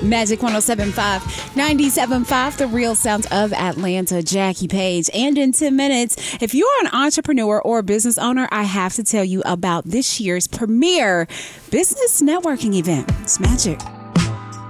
Magic 107.5, 97.5, the real sound of Atlanta, Jackie Page. And in 10 minutes, if you're an entrepreneur or business owner, I have to tell you about this year's premier business networking event. It's Magic.